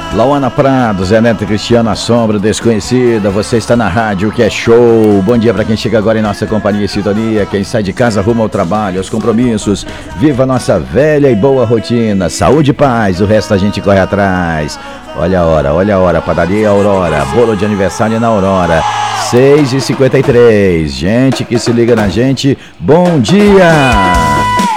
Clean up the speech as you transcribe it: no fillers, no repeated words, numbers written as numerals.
Lauana Prado, Zé Neto e Cristiano, a Sombra Desconhecida. Você está na rádio, que é show. Bom dia para quem chega agora em nossa companhia e sintonia. Quem sai de casa rumo ao trabalho, aos compromissos. Viva a nossa velha e boa rotina. Saúde e paz, o resto a gente corre atrás. Olha a hora, padaria Aurora, bolo de aniversário na Aurora, 6h53. Gente que se liga na gente, bom dia!